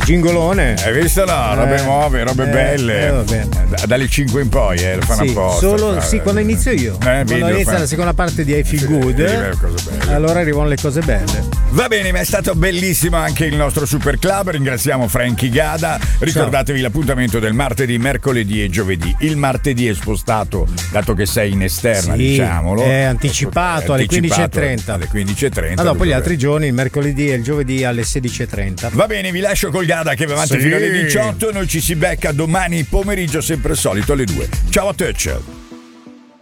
Gingolone. Hai visto? No, robe nuove, robe belle. Dalle 5 in poi, lo fanno apposta. Solo quando inizio io. Quando inizia la seconda parte di I Feel Good, allora arrivano le cose belle. Va bene, ma è stato bellissimo anche il nostro Super Club. Ringraziamo Frankie Gada. Ricordatevi l'appuntamento del martedì, mercoledì e giovedì. Il martedì è spostato, dato che sei in esterna, diciamolo. È anticipato alle 15:30. Alle 15:30. Ma dopo gli altri giorni, il mercoledì e il giovedì alle 16:30. Va bene, vi lascio col Gada che va avanti fino alle 18. Noi ci si becca domani pomeriggio, sempre al solito alle 2. Ciao a te.